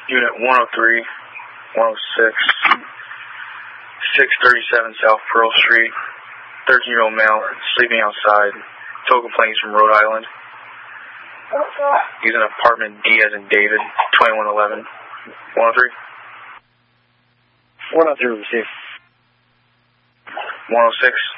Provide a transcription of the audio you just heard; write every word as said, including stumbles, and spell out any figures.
Unit one oh three, one oh six, six thirty-seven South Pearl Street. thirteen-year-old male sleeping outside. Total complaints from Rhode Island. He's in apartment D as in David, twenty-one eleven. one oh three? one oh three, receive. one oh six.